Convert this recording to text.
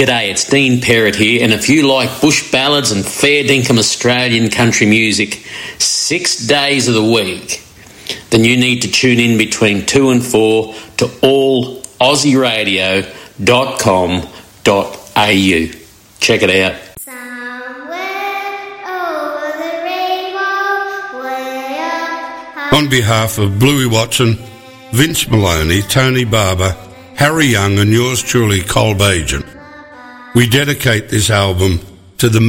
G'day, it's Dean Perrott here, and if you like bush ballads and fair dinkum Australian country music 6 days of the week, then you need to tune in between 2 and 4 to allaussieradio.com.au. Check it out. On behalf of Bluey Watson, Vince Maloney, Tony Barber, Harry Young and yours truly, Cole Bajan, we dedicate this album to the